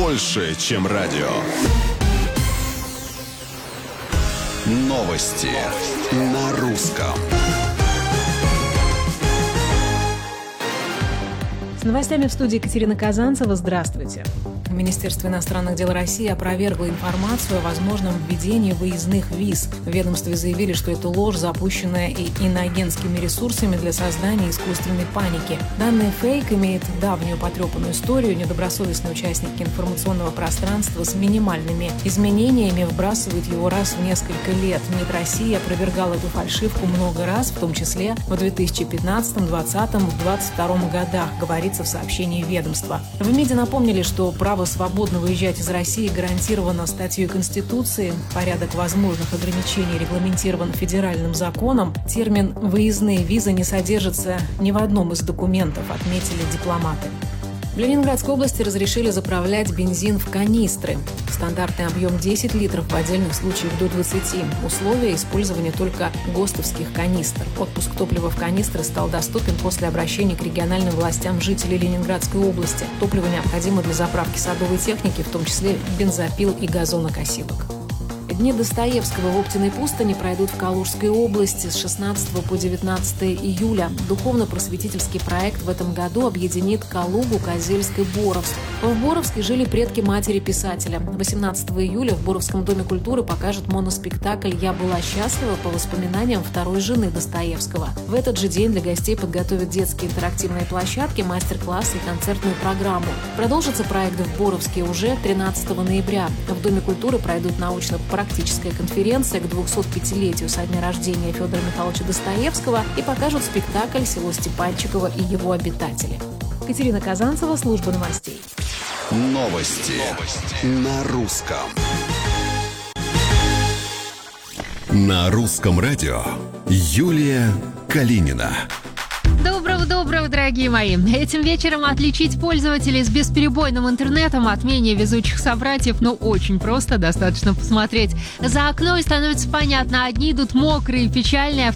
больше, чем радио. Новости на русском. С новостями в студии Екатерина Казанцева. Здравствуйте. Министерство иностранных дел России опровергло информацию о возможном введении выездных виз. В ведомстве заявили, что это ложь, запущенная и иноагентскими ресурсами для создания искусственной паники. Данный фейк имеет давнюю потрепанную историю. Недобросовестные участники информационного пространства с минимальными изменениями вбрасывают его раз в несколько лет. МИД России опровергал эту фальшивку много раз, в том числе в 2015, 2020, 2022 годах, говорится в сообщении ведомства. В МИДе напомнили, что право свободно выезжать из России гарантировано статьей Конституции. Порядок возможных ограничений регламентирован федеральным законом. Термин «выездные визы» не содержится ни в одном из документов, отметили дипломаты. В Ленинградской области разрешили заправлять бензин в канистры. Стандартный объем 10 литров, в отдельных случаях до 20. Условия использования только ГОСТовских канистр. Отпуск топлива в канистры стал доступен после обращения к региональным властям жителей Ленинградской области. Топливо необходимо для заправки садовой техники, в том числе бензопил и газонокосилок. Дни Достоевского в Оптиной пустыне пройдут в Калужской области с 16 по 19 июля. Духовно-просветительский проект в этом году объединит Калугу, Козельск и Боровск. В Боровске жили предки матери писателя. 18 июля в Боровском доме культуры покажут моноспектакль «Я была счастлива» по воспоминаниям второй жены Достоевского. В этот же день для гостей подготовят детские интерактивные площадки, мастер-классы и концертную программу. Продолжится проект в Боровске уже 13 ноября. В Доме культуры пройдут научно-практическая конференция к 205-летию со дня рождения Федора Михайловича Достоевского и покажут спектакль «Село Степанчиково и его обитатели». Екатерина Казанцева, служба новостей. Новости на русском. На русском радио Юлия Калинина. Доброго, дорогие мои! Этим вечером отличить пользователей с бесперебойным интернетом от менее везучих собратьев, очень просто, достаточно посмотреть за окно и становится понятно. Одни идут мокрые, печальные,